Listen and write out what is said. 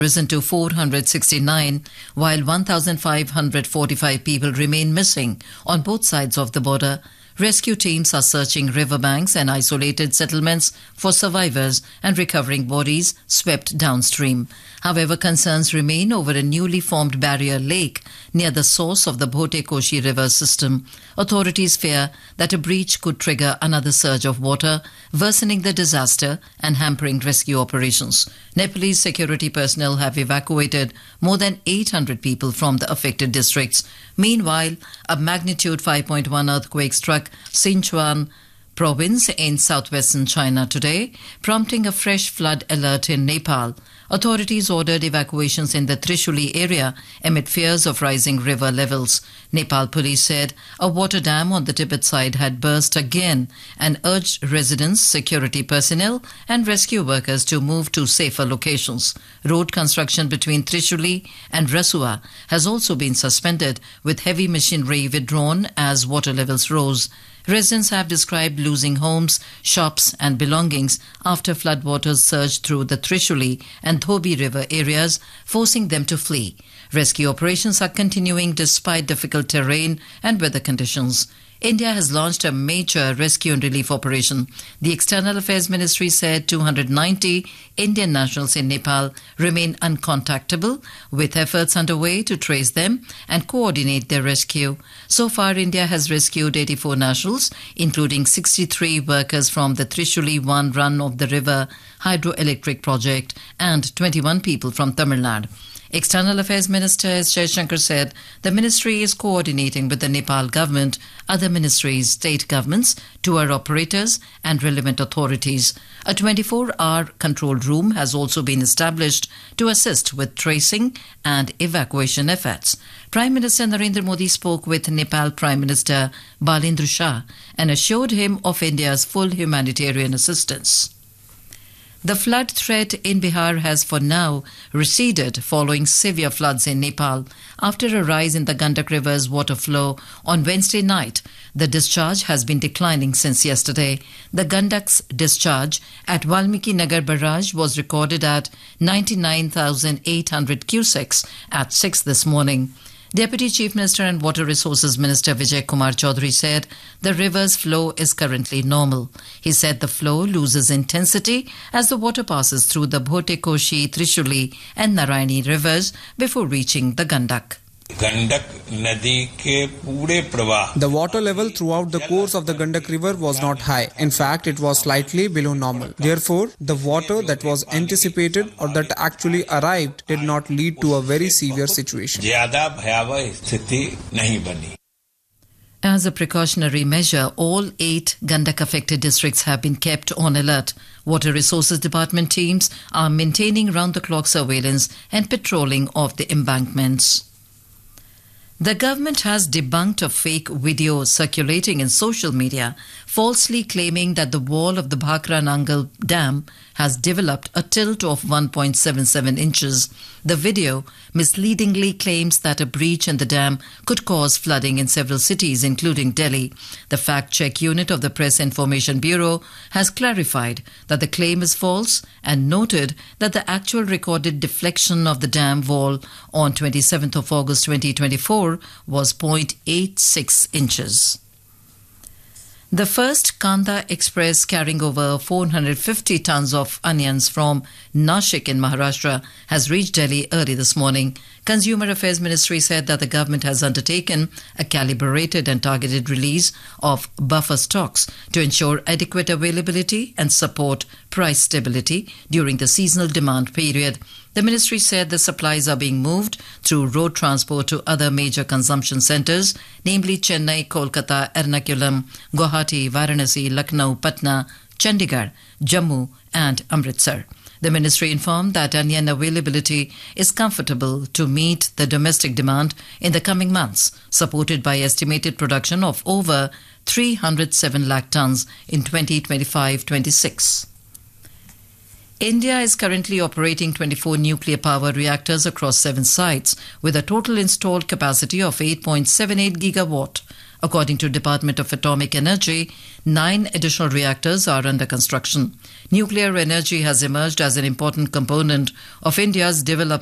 risen to 469, while 1,545 people remain missing on both sides of the border. Rescue teams are searching riverbanks and isolated settlements for survivors and recovering bodies swept downstream. However, concerns remain over a newly formed barrier lake near the source of the Bhote Koshi river system. Authorities fear that a breach could trigger another surge of water, worsening the disaster and hampering rescue operations. Nepalese security personnel have evacuated more than 800 people from the affected districts. Meanwhile, a magnitude 5.1 earthquake struck Sichuan province in southwestern China today, prompting a fresh flood alert in Nepal. Authorities ordered evacuations in the Trishuli area amid fears of rising river levels. Nepal police said a water dam on the Tibet side had burst again and urged residents, security personnel and rescue workers to move to safer locations. Road construction between Trishuli and Rasua has also been suspended, with heavy machinery withdrawn as water levels rose. Residents have described losing homes, shops and belongings after floodwaters surged through the Trishuli and Thobi river areas, forcing them to flee. Rescue operations are continuing despite difficult terrain and weather conditions. India has launched a major rescue and relief operation. The External Affairs Ministry said 290 Indian nationals in Nepal remain uncontactable, with efforts underway to trace them and coordinate their rescue. So far, India has rescued 84 nationals, including 63 workers from the Trishuli 1 run of the river hydroelectric project and 21 people from Tamil Nadu. External Affairs Minister S. Jaishankar said the ministry is coordinating with the Nepal government, other ministries, state governments, tour operators and relevant authorities. A 24-hour control room has also been established to assist with tracing and evacuation efforts. Prime Minister Narendra Modi spoke with Nepal Prime Minister Balendra Shah and assured him of India's full humanitarian assistance. The flood threat in Bihar has for now receded following severe floods in Nepal. After a rise in the Gandak River's water flow on Wednesday night, the discharge has been declining since yesterday. The Gandak's discharge at Valmiki Nagar Barrage was recorded at 99,800 cusecs at 6 this morning. Deputy Chief Minister and Water Resources Minister Vijay Kumar Chaudhary said the river's flow is currently normal. He said the flow loses intensity as the water passes through the Bhote Koshi, Trishuli and Narayani rivers before reaching the Gandak. The water level throughout the course of the Gandak River was not high. In fact, it was slightly below normal. Therefore, the water that was anticipated or that actually arrived did not lead to a very severe situation. As a precautionary measure, all 8 Gandak-affected districts have been kept on alert. Water Resources Department teams are maintaining round-the-clock surveillance and patrolling of the embankments. The government has debunked a fake video circulating in social media, falsely claiming that the wall of the Bhakra Nangal Dam has developed a tilt of 1.77 inches. The video misleadingly claims that a breach in the dam could cause flooding in several cities, including Delhi. The fact-check unit of the Press Information Bureau has clarified that the claim is false and noted that the actual recorded deflection of the dam wall on 27th of August 2024 was 0.86 inches. The first Kanda Express carrying over 450 tons of onions from Nashik in Maharashtra has reached Delhi early this morning. Consumer Affairs Ministry said that the government has undertaken a calibrated and targeted release of buffer stocks to ensure adequate availability and support price stability during the seasonal demand period. The ministry said the supplies are being moved through road transport to other major consumption centres, namely Chennai, Kolkata, Ernakulam, Guwahati, Varanasi, Lucknow, Patna, Chandigarh, Jammu and Amritsar. The ministry informed that onion availability is comfortable to meet the domestic demand in the coming months, supported by estimated production of over 307 lakh tonnes in 2025-26. India is currently operating 24 nuclear power reactors across 7 sites with a total installed capacity of 8.78 gigawatt. According to Department of Atomic Energy, 9 additional reactors are under construction. Nuclear energy has emerged as an important component of India's development